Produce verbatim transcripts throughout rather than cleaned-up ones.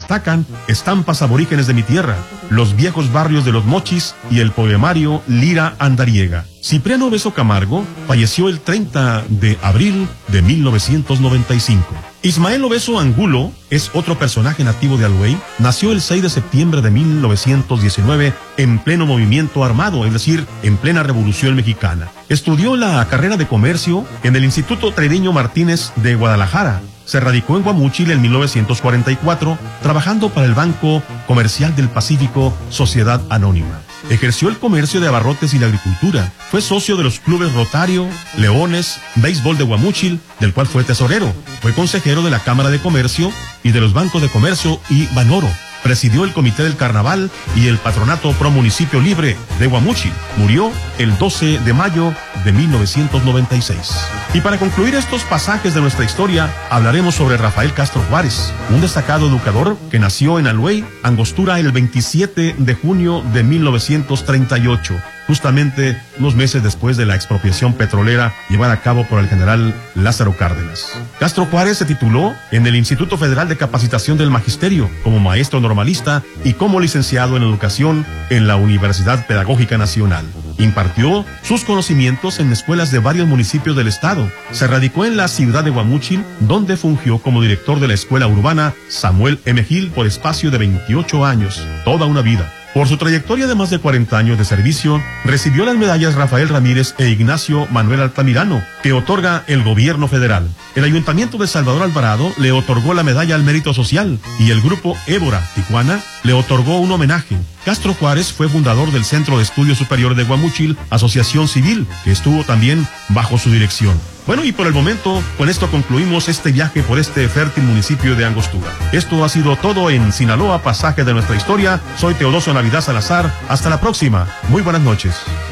destacan Estampas aborígenes de mi tierra, Los viejos barrios de los Mochis y el poemario Lira andariega. Cipriano Beso Camargo falleció el treinta de abril de mil novecientos noventa y cinco. Ismael Obeso Angulo es otro personaje nativo de Alhuey. Nació el seis de septiembre de mil novecientos diecinueve en pleno movimiento armado, es decir, en plena Revolución Mexicana. Estudió la carrera de comercio en el Instituto Treviño Martínez de Guadalajara. Se radicó en Guamúchil en mil novecientos cuarenta y cuatro, trabajando para el Banco Comercial del Pacífico, Sociedad Anónima. Ejerció el comercio de abarrotes y la agricultura. Fue socio de los clubes Rotario, Leones, Béisbol de Guamúchil, del cual fue tesorero. Fue consejero de la Cámara de Comercio y de los bancos de comercio y Banoro. Presidió el Comité del Carnaval y el Patronato Pro Municipio Libre de Guamúchil. Murió el doce de mayo de mil novecientos noventa y seis. Y para concluir estos pasajes de nuestra historia, hablaremos sobre Rafael Castro Juárez, un destacado educador que nació en Alhuey, Angostura, el veintisiete de junio de mil novecientos treinta y ocho. Justamente unos meses después de la expropiación petrolera llevada a cabo por el general Lázaro Cárdenas. Castro Juárez se tituló en el Instituto Federal de Capacitación del Magisterio como maestro normalista y como licenciado en educación en la Universidad Pedagógica Nacional. Impartió sus conocimientos en escuelas de varios municipios del estado. Se radicó en la ciudad de Guamúchil, donde fungió como director de la escuela urbana Samuel M. Gil por espacio de veintiocho años, toda una vida. Por su trayectoria de más de cuarenta años de servicio, recibió las medallas Rafael Ramírez e Ignacio Manuel Altamirano, que otorga el gobierno federal. El Ayuntamiento de Salvador Alvarado le otorgó la medalla al mérito social y el grupo Évora, Tijuana, le otorgó un homenaje. Castro Juárez fue fundador del Centro de Estudios Superiores de Guamúchil, asociación civil, que estuvo también bajo su dirección. Bueno, y por el momento, con esto concluimos este viaje por este fértil municipio de Angostura. Esto ha sido todo en Sinaloa, pasaje de nuestra historia. Soy Teodosio Navidad Salazar. Hasta la próxima. Muy buenas noches.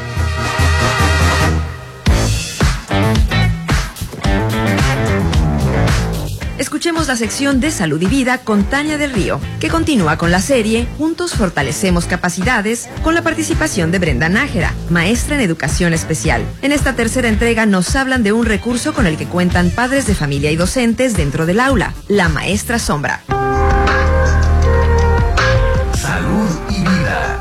Escuchemos la sección de Salud y Vida con Tania del Río, que continúa con la serie Juntos Fortalecemos Capacidades, con la participación de Brenda Nájera, maestra en educación especial. En esta tercera entrega nos hablan de un recurso con el que cuentan padres de familia y docentes dentro del aula, la maestra sombra. Salud y Vida.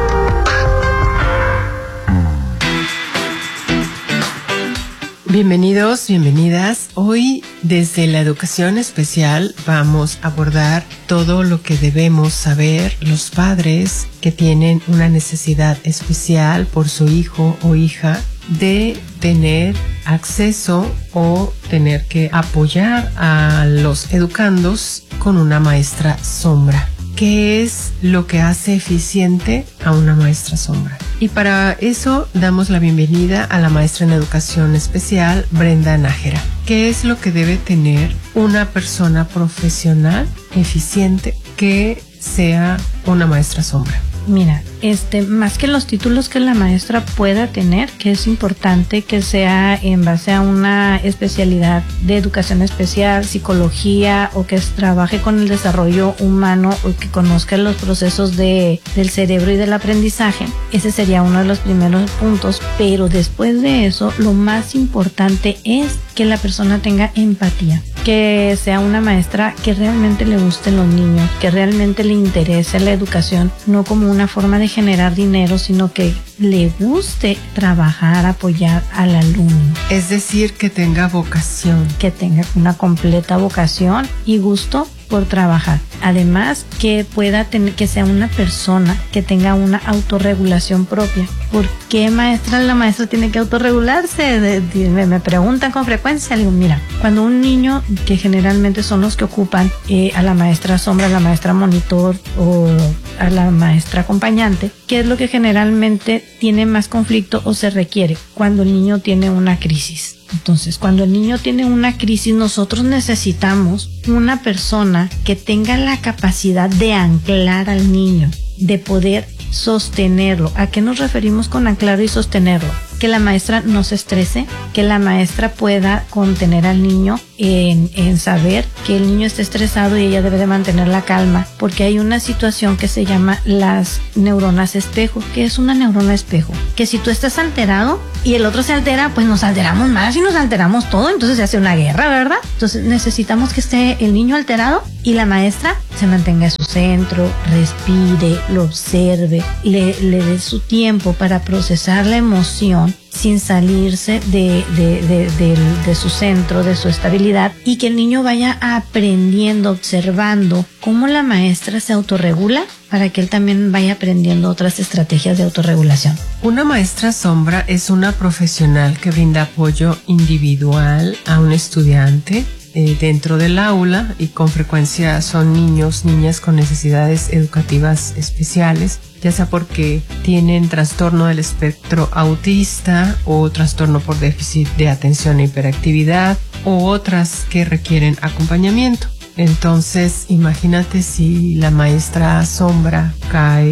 Bienvenidos, bienvenidas. Hoy, desde la educación especial, vamos a abordar todo lo que debemos saber los padres que tienen una necesidad especial por su hijo o hija de tener acceso o tener que apoyar a los educandos con una maestra sombra. ¿Qué es lo que hace eficiente a una maestra sombra? Y para eso damos la bienvenida a la maestra en educación especial, Brenda Nájera. ¿Qué es lo que debe tener una persona profesional eficiente que sea una maestra sombra? Mira, este, más que los títulos que la maestra pueda tener, que es importante que sea en base a una especialidad de educación especial, psicología, o que trabaje con el desarrollo humano, o que conozca los procesos de, del cerebro y del aprendizaje. Ese sería uno de los primeros puntos, pero después de eso, lo más importante es que la persona tenga empatía, que sea una maestra que realmente le gusten los niños, que realmente le interese la educación, no como una forma de generar dinero, sino que le guste trabajar, apoyar al alumno. Es decir, que tenga vocación. Que tenga una completa vocación y gusto por trabajar. Además, que pueda tener, que sea una persona que tenga una autorregulación propia. ¿Por qué, maestra, la maestra tiene que autorregularse? Me preguntan con frecuencia. Le digo, mira, cuando un niño, que generalmente son los que ocupan eh, a la maestra sombra, a la maestra monitor o a la maestra acompañante, ¿qué es lo que generalmente tiene más conflicto o se requiere? Cuando el niño tiene una crisis. Entonces, cuando el niño tiene una crisis, nosotros necesitamos una persona que tenga la capacidad de anclar al niño, de poder sostenerlo. ¿A qué nos referimos con anclar y sostenerlo? Que la maestra no se estrese, que la maestra pueda contener al niño, en, en saber que el niño está estresado y ella debe de mantener la calma, porque hay una situación que se llama las neuronas espejo. ¿Qué es una neurona espejo? Que si tú estás alterado y el otro se altera, pues nos alteramos más y nos alteramos todo, entonces se hace una guerra, ¿verdad? Entonces necesitamos que esté el niño alterado y la maestra se mantenga en su centro, respire, lo observe, le, le dé su tiempo para procesar la emoción sin salirse de, de, de, de, de su centro, de su estabilidad, y que el niño vaya aprendiendo, observando cómo la maestra se autorregula para que él también vaya aprendiendo otras estrategias de autorregulación. Una maestra sombra es una profesional que brinda apoyo individual a un estudiante eh, dentro del aula, y con frecuencia son niños, niñas con necesidades educativas especiales, ya sea porque tienen trastorno del espectro autista o trastorno por déficit de atención e hiperactividad, o otras que requieren acompañamiento. Entonces, imagínate si la maestra sombra cae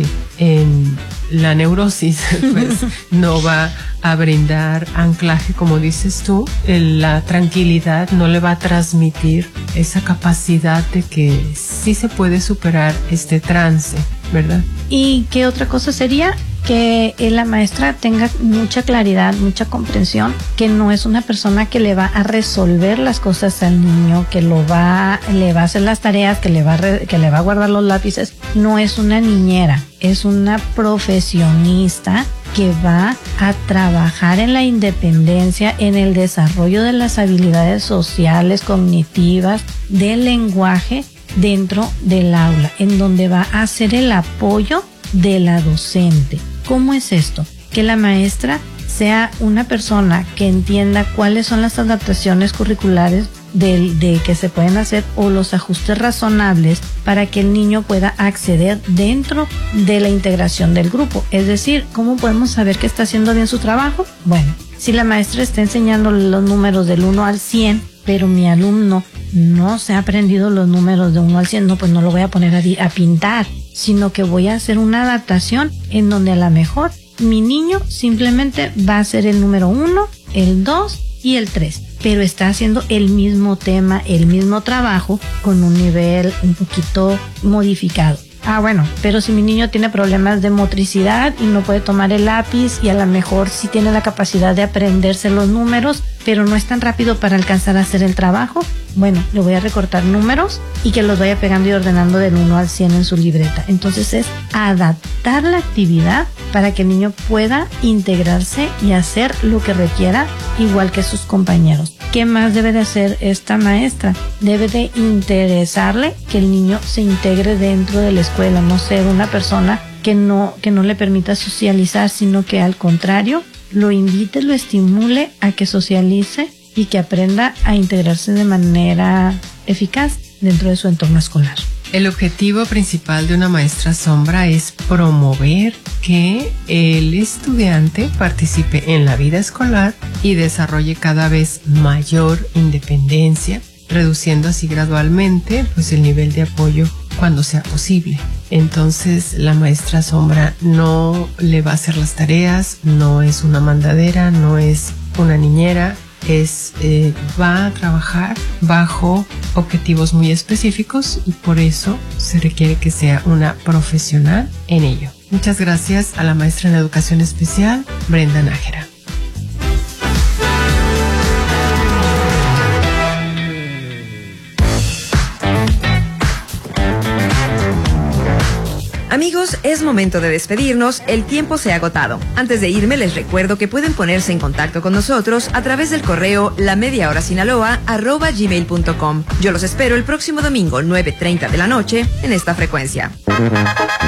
en la neurosis, pues no va a brindar anclaje, como dices tú, la tranquilidad, no le va a transmitir esa capacidad de que sí se puede superar este trance, ¿verdad? ¿Y qué otra cosa sería? Que la maestra tenga mucha claridad, mucha comprensión, que no es una persona que le va a resolver las cosas al niño, que lo va, le va a hacer las tareas, que le va a, re, que le va a guardar los lápices. No es una niñera, es una profesionista que va a trabajar en la independencia, en el desarrollo de las habilidades sociales, cognitivas, del lenguaje dentro del aula, en donde va a hacer el apoyo de la docente. ¿Cómo es esto? Que la maestra sea una persona que entienda cuáles son las adaptaciones curriculares de, de que se pueden hacer, o los ajustes razonables para que el niño pueda acceder dentro de la integración del grupo. Es decir, ¿cómo podemos saber que está haciendo bien su trabajo? Bueno, si la maestra está enseñando los números del uno al cien, pero mi alumno no se ha aprendido los números de uno al cien, no, pues no lo voy a poner a, a pintar, sino que voy a hacer una adaptación en donde a lo mejor mi niño simplemente va a hacer el número uno, el dos y el tres, pero está haciendo el mismo tema, el mismo trabajo, con un nivel un poquito modificado. Ah, bueno, pero si mi niño tiene problemas de motricidad y no puede tomar el lápiz, y a lo mejor sí tiene la capacidad de aprenderse los números, pero no es tan rápido para alcanzar a hacer el trabajo, bueno, le voy a recortar números y que los vaya pegando y ordenando del uno al cien en su libreta. Entonces es adaptar la actividad para que el niño pueda integrarse y hacer lo que requiera, igual que sus compañeros. ¿Qué más debe de hacer esta maestra? Debe de interesarle que el niño se integre dentro de la escuela, no ser una persona que no, que no le permita socializar, sino que al contrario, lo invite, lo estimule a que socialice y que aprenda a integrarse de manera eficaz dentro de su entorno escolar. El objetivo principal de una maestra sombra es promover que el estudiante participe en la vida escolar y desarrolle cada vez mayor independencia, reduciendo así gradualmente pues el nivel de apoyo cuando sea posible. Entonces la maestra sombra no le va a hacer las tareas, no es una mandadera, no es una niñera, es eh, va a trabajar bajo objetivos muy específicos, y por eso se requiere que sea una profesional en ello. Muchas gracias a la maestra en educación especial, Brenda Nájera. Amigos, es momento de despedirnos, el tiempo se ha agotado. Antes de irme, les recuerdo que pueden ponerse en contacto con nosotros a través del correo lamediahorasinaloa arroba gmail punto com. Yo los espero el próximo domingo, nueve treinta de la noche, en esta frecuencia.